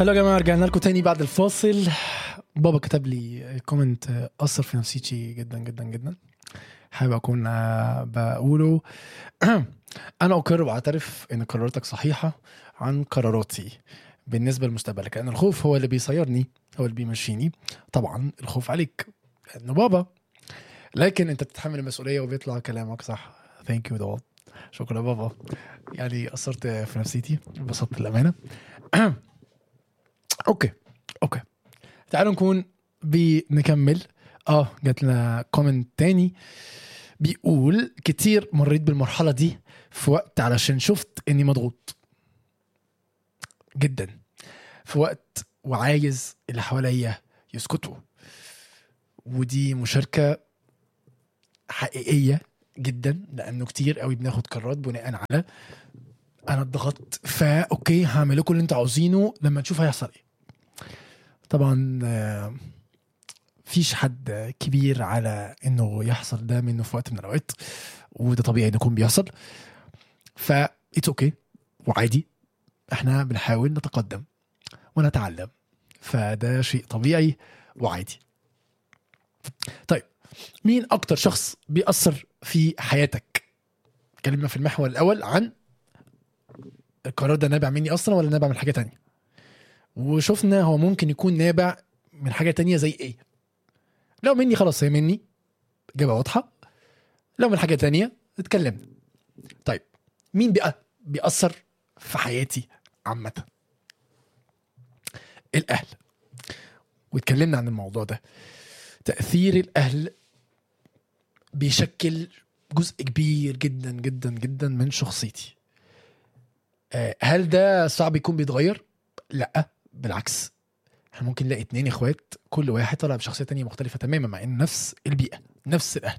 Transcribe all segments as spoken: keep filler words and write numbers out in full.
هلا يا جماعه، رجعنا لكم تاني بعد الفاصل. بابا كتب لي كومنت اثر في نفسيتي جدا جدا جدا، حابب اكون آه، بقوله. انا اقر واعترف ان قراراتك صحيحه عن قراراتي بالنسبه لمستقبلك، لان الخوف هو اللي بيصيرني، هو اللي بيمشيني. طبعا الخوف عليك لانه بابا، لكن انت بتتحمل المسؤوليه وبيطلع كلامك صح. ثانك يو دوت، شكرا يا بابا، يعني اثرت في نفسيتي، انبسطت الامانه. اوكي اوكي تعالوا نكون بنكمل. اه جات لنا كومنت تاني بيقول: كتير مريت بالمرحلة دي في وقت علشان شفت اني مضغوط جدا في وقت، وعايز اللي حواليا يسكتوا. ودي مشاركة حقيقية جدا، لانه كتير قوي بناخد قرارات بناء على انا اتضغطت فا اوكي هعمل لكم اللي انتوا عاوزينه لما نشوف هيحصل ايه. طبعا آه، فيش حد كبير على انه يحصل ده منه في وقت من الاوقات، وده طبيعي انه يكون بيحصل. فا اتس اوكي وعادي، احنا بنحاول نتقدم ونتعلم، فده شيء طبيعي وعادي. طيب، مين اكتر شخص بيأثر في حياتك؟ اتكلمنا في المحور الاول عن القرار ده نابع مني اصلا ولا نابع من حاجة تانية، وشفنا هو ممكن يكون نابع من حاجة تانية زي ايه. لو مني خلاص هي مني، إجابة واضحة. لو من حاجة تانية اتكلمنا. طيب، مين بقى بيأثر في حياتي عامة؟ الأهل، واتكلمنا عن الموضوع ده. تأثير الأهل بيشكل جزء كبير جدا جدا جدا من شخصيتي. آه، هل ده صعب يكون بيتغير؟ لا بالعكس، احنا ممكن نلاقي اتنين اخوات كل واحد طلع بشخصية تانية مختلفة تماما، مع ان نفس البيئة نفس الأهل.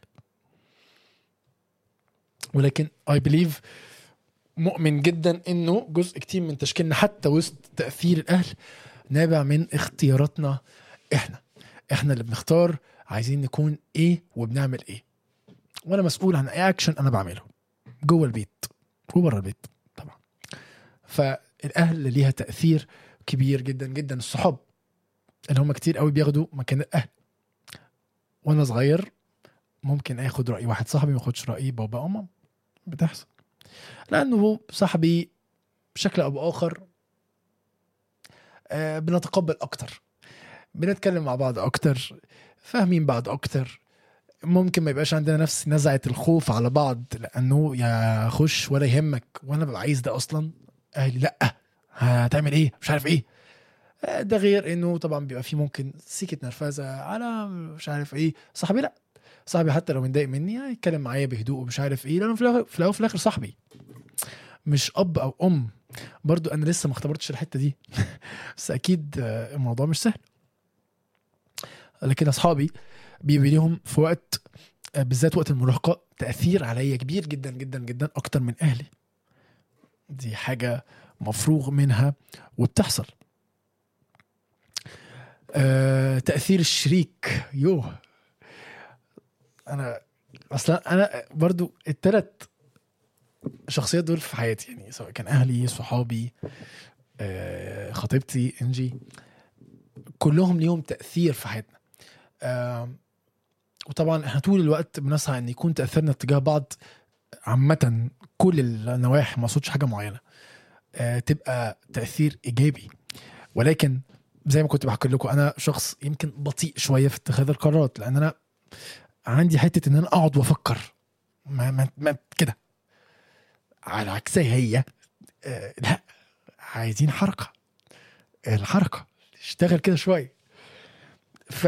ولكن I believe، مؤمن جدا انه جزء كتير من تشكيلنا حتى وسط تأثير الأهل نابع من اختياراتنا. احنا احنا اللي بنختار عايزين نكون ايه وبنعمل ايه، وانا مسؤول عن اي اكشن انا بعمله جوه البيت وبره البيت طبعا. فالاهل ليها تأثير كبير جدا جدا. الصحاب اللي هم كتير قوي بياخدوا مكان الاهل. وانا صغير ممكن اخد رأي واحد صاحبي ما اخدش رأي بابا او ماما، بتحصل لانه صاحبي بشكل او باخر آه بنتقبل اكتر، بنتكلم مع بعض اكتر، فاهمين بعض اكتر. ممكن ما يبقاش عندنا نفس نزعة الخوف على بعض، لانه يا خش ولا يهمك، وانا ببقى عايز ده اصلا. اهلي لا، هتعمل ايه مش عارف ايه. آه، ده غير انه طبعا بيبقى فيه ممكن سيكة نرفزة على مش عارف ايه. صاحبي لا، صاحبي حتى لو متضايق مني هيتكلم معايا بهدوء ومش عارف ايه، لانه في الاول في الأول وفي الاخر صاحبي مش اب او ام. برضو انا لسه ما اختبرتش الحتة دي بس اكيد آه، الموضوع مش سهل. لكن اصحابي بيبقى ليهم في وقت آه، بالذات وقت المراهقة تأثير عليا كبير جدا جدا جدا اكتر من اهلي. دي حاجة مفروغ منها وبتحصل. أه تأثير الشريك، يوه انا اصلا انا برضو الثلاث شخصيات دول في حياتي، يعني سواء كان اهلي، صحابي، أه خطيبتي انجي، كلهم ليهم تأثير في حياتنا. أه وطبعا احنا طول الوقت بنسعى ان يكون تأثيرنا اتجاه بعض عامة، كل النواحي، ما اقصدش حاجة معينة أه تبقى تأثير ايجابي. ولكن زي ما كنت بحكي لكم، انا شخص يمكن بطيء شوية في اتخاذ القرارات، لان انا عندي حتة ان انا اقعد وافكر ما, ما, ما كده. على عكسها هي آه لا، عايزين حركة، الحركة اشتغل كده شوية. ف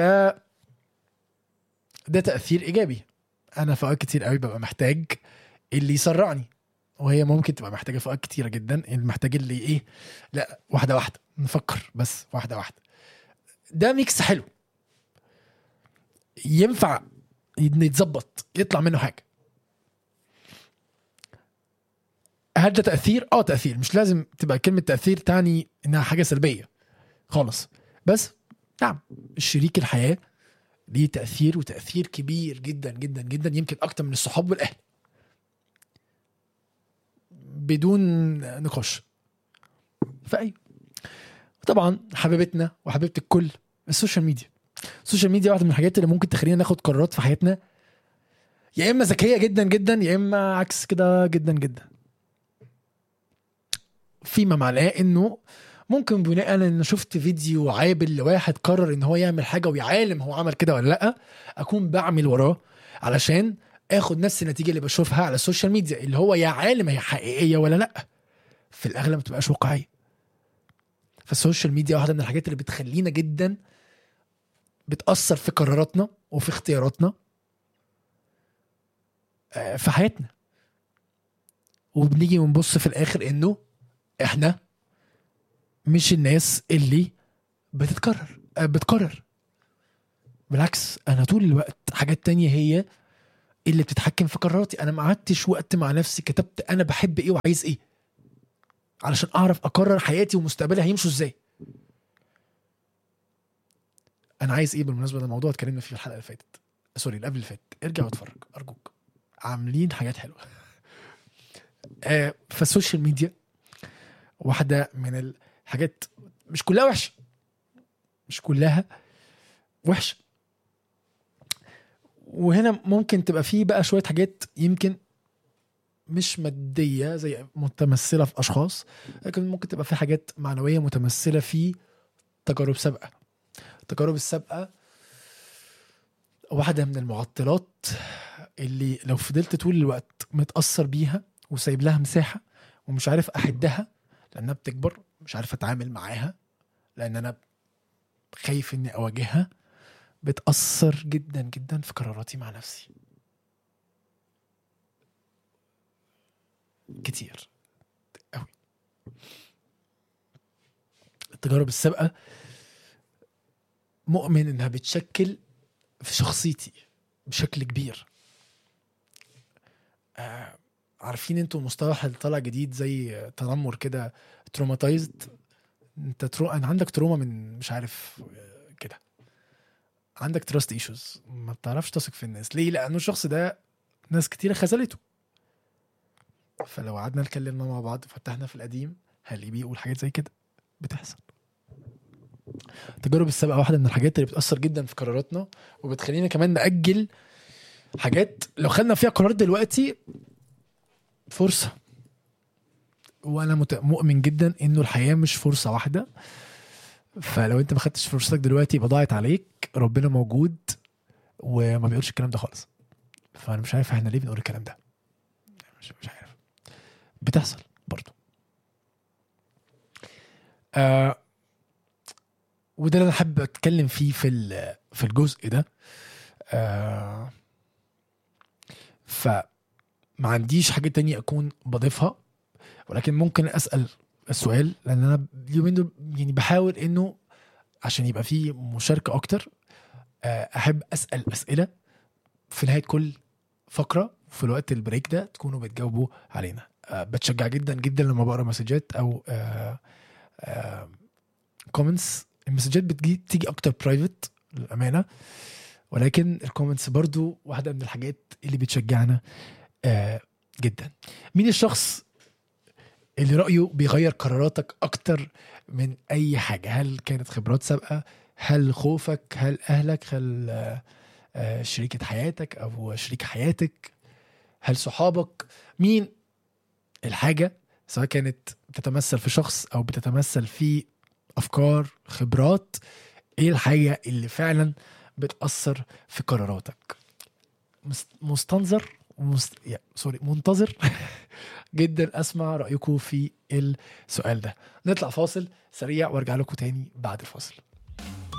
ده تأثير إيجابي. أنا في أوقات كتير قوي ببقى محتاج اللي يسرعني، وهي ممكن تبقى محتاجة في أوقات كتيرة جدا المحتاج اللي إيه، لا واحدة واحدة نفكر بس واحدة واحدة. ده ميكس حلو ينفع يتظبط يطلع منه حاجة. هل ده تأثير؟ اه تأثير، مش لازم تبقى كلمة تأثير تعني انها حاجة سلبية خالص، بس نعم الشريك الحياة ليه تأثير، وتأثير كبير جدا جدا جدا، يمكن أكتر من الصحاب والأهل بدون نقاش. فأي طبعا حبيبتنا وحبيبه الكل السوشيال ميديا. السوشيال ميديا واحده من الحاجات اللي ممكن تخلينا ناخد قرارات في حياتنا يا اما ذكيه جدا جدا يا اما عكس كده جدا جدا، فيما معناه انه ممكن بناء ان شفت فيديو عابل لواحد قرر ان هو يعمل حاجه ويعالم هو عمل كده ولا لا، اكون بعمل وراه علشان اخد نفس النتيجه اللي بشوفها على السوشيال ميديا، اللي هو يا عالم هي حقيقيه ولا لا. في الاغلب ما بتبقاش واقعيه. فالسوشيال ميديا واحده من الحاجات اللي بتخلينا جدا بتاثر في قراراتنا وفي اختياراتنا في حياتنا، وبنيجي ونبص في الاخر انه احنا مش الناس اللي بتتكرر بتقرر. بالعكس انا طول الوقت حاجات تانية هي اللي بتتحكم في قراراتي. انا ما قعدتش وقت مع نفسي كتبت انا بحب ايه وعايز ايه علشان اعرف اقرر حياتي ومستقبلها هيمشوا ازاي. انا عايز ايه بالمناسبه؟ ده موضوع اتكلمنا فيه في الحلقه اللي فاتت، سوري اللي قبل اللي فاتت، ارجع واتفرج ارجوك، عاملين حاجات حلوه. آه فالسوشيال ميديا واحده من الحاجات، مش كلها وحشه، مش كلها وحشه، وهنا ممكن تبقى فيه بقى شويه حاجات يمكن مش ماديه زي متمثله في اشخاص، لكن ممكن تبقى في حاجات معنويه متمثله في تجارب سابقه. التجارب السابقه واحده من المعطلات اللي لو فضلت طول الوقت متاثر بيها وسايب لها مساحه ومش عارف احدها لانها بتكبر، مش عارف اتعامل معاها لان انا خايف اني اواجهها، بتاثر جدا جدا في قراراتي مع نفسي كتير قوي. التجارب السابقه مؤمن انها بتشكل في شخصيتي بشكل كبير. آه عارفين انتوا المصطلح اللي طالع جديد زي تنمر كده، تروماتايزد. انت ترو... انا عندك تروما من مش عارف كده، عندك تراست ايشوز، ما بتعرفش تثق في الناس. ليه؟ لانه الشخص ده ناس كتيره خذلته. فلو قعدنا نتكلمنا مع بعض فتحنا في القديم هل بيقول حاجات زي كده بتحصل. التجارب السابقه واحده من الحاجات اللي بتاثر جدا في قراراتنا وبتخلينا كمان ناجل حاجات لو خدنا فيها قرار دلوقتي فرصه. وانا مؤمن جدا انه الحياه مش فرصه واحده، فلو انت ما خدتش فرصتك دلوقتي يبقى ضاعت عليك. ربنا موجود وما بيقولش الكلام ده خالص. فانا مش عارف احنا ليه بنقول الكلام ده، مش مش عارف، بتحصل برضو. آه وده اللي انا حابب اتكلم فيه في في الجزء ده. آه فما عنديش حاجه تانية اكون بضيفها، ولكن ممكن اسال السؤال لان انا اليومين دول يعني بحاول انه عشان يبقى فيه مشاركه اكتر احب اسال اسئله في نهايه كل فقره في الوقت البريك ده تكونوا بتجاوبوا علينا. بتشجع جدا جدا لما بقرا مسجات او كومنتس. المسجات بتجي تيجي اكتر برايفت للامانه، ولكن الكومنتس برضو واحده من الحاجات اللي بتشجعنا جدا. مين الشخص اللي رأيه بيغير قراراتك أكتر من أي حاجة؟ هل كانت خبرات سابقة؟ هل خوفك؟ هل أهلك؟ هل شريكة حياتك أو شريك حياتك؟ هل صحابك؟ مين الحاجة سواء كانت بتتمثل في شخص أو بتتمثل في أفكار خبرات؟ إيه الحاجة اللي فعلا بتأثر في قراراتك؟ مستنظر مست... يا سوري منتظر جدا اسمع رايكم في السؤال ده. نطلع فاصل سريع وارجع لكم تاني بعد الفاصل.